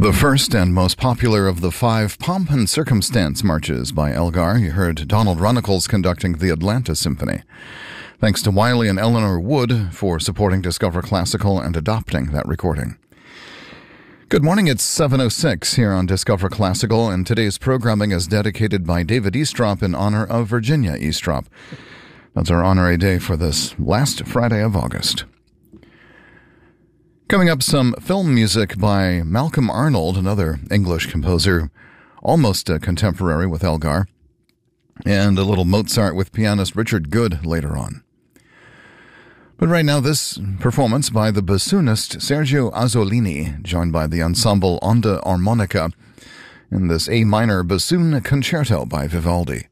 The first and most popular of the 5 Pomp and Circumstance marches by Elgar, you heard Donald Runnicles conducting the Atlanta Symphony. Thanks to Wiley and Eleanor Wood for supporting Discover Classical and adopting that recording. Good morning, it's 7:06 here on Discover Classical, and today's programming is dedicated by David Eastrop in honor of Virginia Eastrop. That's our honorary day for this last Friday of August. Coming up, some film music by Malcolm Arnold, another English composer, almost a contemporary with Elgar, and a little Mozart with pianist Richard Good later on. But right now, this performance by the bassoonist Sergio Azzolini, joined by the ensemble Onda Armonica, in this A minor bassoon concerto by Vivaldi.